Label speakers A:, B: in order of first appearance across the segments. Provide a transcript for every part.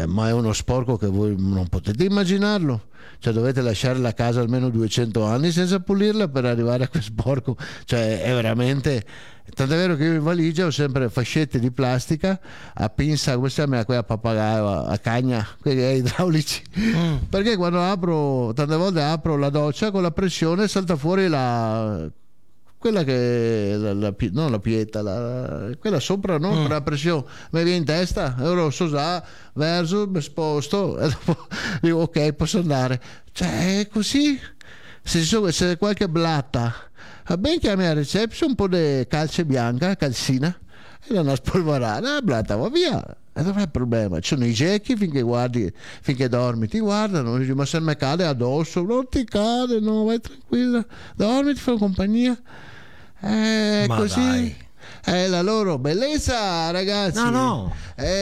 A: ma è uno sporco che voi non potete immaginarlo. Cioè dovete lasciare la casa almeno 200 anni senza pulirla per arrivare a quel sporco. Cioè è veramente, tant'è vero che io in valigia ho sempre fascette di plastica a pinza, come si chiama quella, a papagaio, a cagna, quelli idraulici, perché quando apro, tante volte apro la doccia con la pressione salta fuori quella che non la pieta, quella sopra, no? Per la pressione mi viene in testa, ora so già verso, mi sposto e dopo dico ok, posso andare. Cioè è così. Se c'è qualche blatta, va bene, chiami a reception un po' di calce bianca, calcina, e non spolverare, la blatta va via. E non è il problema, ci sono i gechi finché dormi, ti guardano, dici, ma se mi cade addosso, non ti cade, no, vai tranquilla, dormi, ti fanno compagnia.
B: Ma
A: Così
B: dai.
A: è la loro bellezza, ragazzi.
B: No.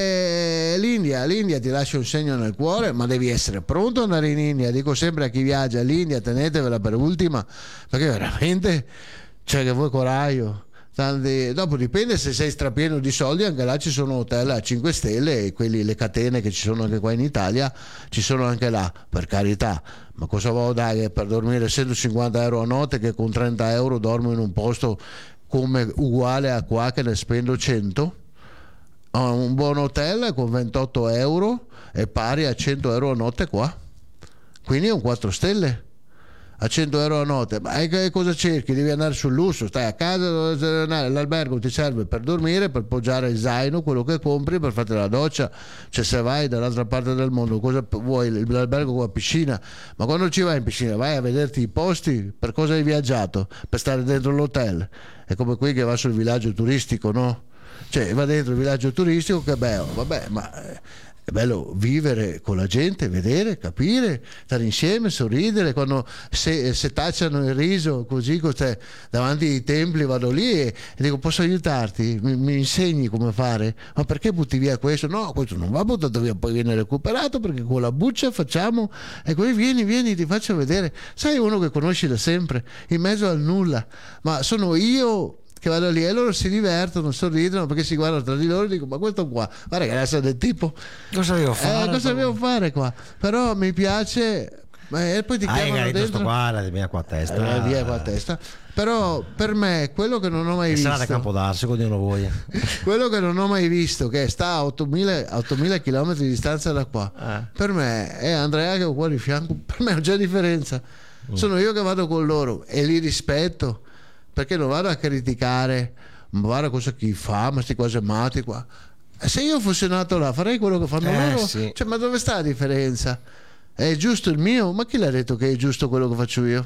A: L'India ti lascia un segno nel cuore, ma devi essere pronto ad andare in India. Dico sempre a chi viaggia all'India, tenetevela per ultima, perché veramente, cioè, che vuoi coraggio. Dopo dipende, se sei strapieno di soldi, anche là ci sono hotel a 5 stelle e le catene che ci sono anche qua in Italia ci sono anche là, per carità. Ma cosa vuoi dare per dormire 150 euro a notte, che con 30 euro dormo in un posto come uguale a qua che ne spendo 100? Un buon hotel con 28 euro è pari a 100 euro a notte qua, quindi è un 4 stelle a 100 euro a notte. Ma cosa cerchi? Devi andare sul lusso, stai a casa, dove andare? L'albergo ti serve per dormire, per poggiare il zaino, quello che compri, per farti la doccia. Cioè, se vai dall'altra parte del mondo, cosa vuoi? L'albergo con la piscina? Ma quando ci vai in piscina vai a vederti i posti. Per cosa hai viaggiato? Per stare dentro l'hotel. È come qui che va sul villaggio turistico, no? Cioè va dentro il villaggio turistico, che bello, vabbè, ma è bello vivere con la gente, vedere, capire, stare insieme, sorridere. Quando se tacciano il riso così davanti ai templi, vado lì e dico, posso aiutarti? Mi insegni come fare? Ma perché butti via questo? No, questo non va buttato via, poi viene recuperato, perché con la buccia facciamo. E poi vieni, ti faccio vedere. Sai, uno che conosci da sempre, in mezzo al nulla, ma sono io che vado lì e loro si divertono, sorridono, perché si guardano tra di loro e dico, ma questo qua, guarda che adesso è del tipo,
B: Cosa devo fare?
A: cosa devo fare qua? Però mi piace, e poi ti chiamano dentro,
B: questo qua la mia qua a testa.
A: via qua a testa. Però per me quello che non ho mai
B: sarà da
A: visto,
B: Campodarsi, Dio lo voglia.
A: quello che non ho mai visto, che sta a 8.000 km di distanza da qua, per me è Andrea che ho qua di fianco, per me non c'è differenza. Sono io che vado con loro e li rispetto, perché non vado a criticare, ma guarda cosa chi fa, ma questi cose matti qua. Se io fossi nato là farei quello che fanno loro.
B: Sì.
A: Cioè, ma dove sta la differenza? È giusto il mio? Ma chi l'ha detto che è giusto quello che faccio io?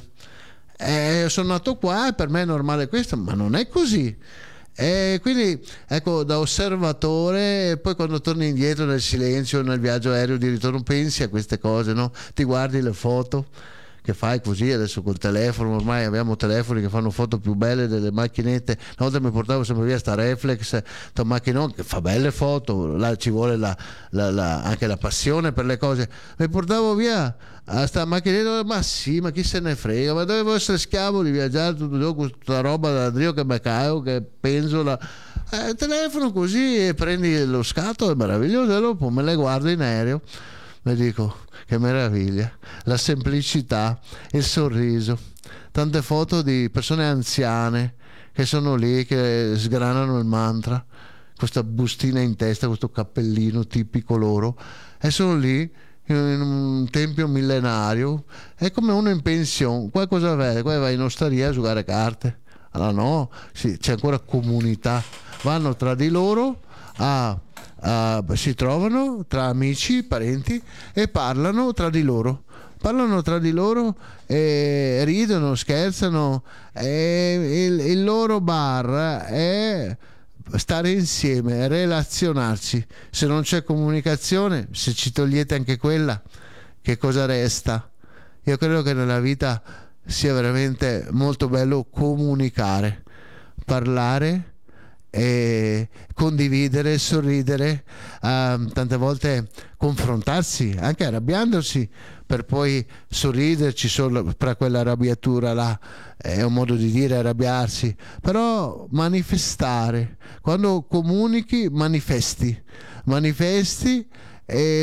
A: Sono nato qua e per me è normale questo, ma non è così. Quindi ecco, da osservatore, poi quando torni indietro nel silenzio, nel viaggio aereo di ritorno, pensi a queste cose, no? Ti guardi le foto che fai così adesso col telefono, ormai abbiamo telefoni che fanno foto più belle delle macchinette. Una volta mi portavo sempre via sta reflex, sta macchinone che fa belle foto, là ci vuole anche la passione per le cose. Mi portavo via a sta macchinetta, ma sì, ma chi se ne frega, ma dovevo essere schiavo di viaggiare tutto il giorno con tutta roba da Dio che me caio, che penzola. Telefono così e prendi lo scatto, è meraviglioso, e dopo me le guardo in aereo. Mi dico, che meraviglia, la semplicità, il sorriso, tante foto di persone anziane che sono lì, che sgranano il mantra, questa bustina in testa, questo cappellino tipico loro, e sono lì in un tempio millenario, è come uno in pensione. Qua cosa vai? Qua vai in osteria a giocare carte. Allora no, sì, c'è ancora comunità, vanno tra di loro si trovano tra amici, parenti, e parlano tra di loro e ridono, scherzano, e il loro bar è stare insieme, relazionarci. Se non c'è comunicazione, se ci togliete anche quella, che cosa resta? Io credo che nella vita sia veramente molto bello comunicare, parlare e condividere, sorridere, tante volte confrontarsi, anche arrabbiandosi, per poi sorriderci solo per quella arrabbiatura là. È un modo di dire arrabbiarsi, però manifestare, quando comunichi manifesti e